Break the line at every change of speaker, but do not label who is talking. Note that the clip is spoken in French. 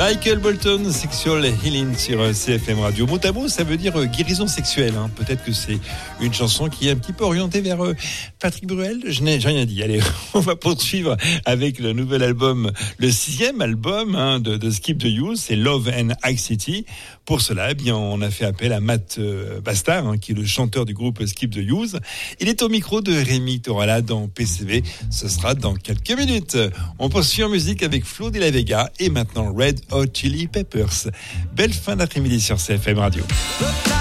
Michael Bolton, Sexual Healing sur CFM Radio. Mot à mot, ça veut dire guérison sexuelle. Peut-être que c'est une chanson qui est un petit peu orientée vers Patrick Bruel. Je n'ai rien dit. Allez, on va poursuivre avec le nouvel album, le 6e album de Skip the Youth, c'est Love and Anxiety. Pour cela, eh bien, on a fait appel à Matt Bastard, qui est le chanteur du groupe Skip the Youth. Il est au micro de Rémi Torala dans PCV. Ce sera dans quelques minutes. On poursuit en musique avec Flo de la Vega et maintenant Red Hot Chili Peppers. Belle fin d'après-midi sur CFM Radio.